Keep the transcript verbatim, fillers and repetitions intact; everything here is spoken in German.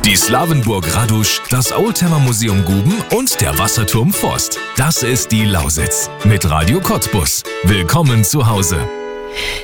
Die Slawenburg Radusch, das Oldtimer Museum Guben und der Wasserturm Forst. Das ist die Lausitz mit Radio Cottbus. Willkommen zu Hause.